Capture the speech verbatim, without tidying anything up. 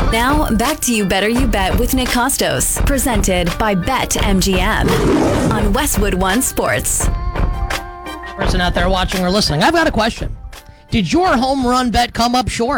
Now, back to You Better You Bet with Nick Costos, presented by BetMGM on Westwood One Sports. Person out there watching or listening, I've got a question. Did your home run bet come up short?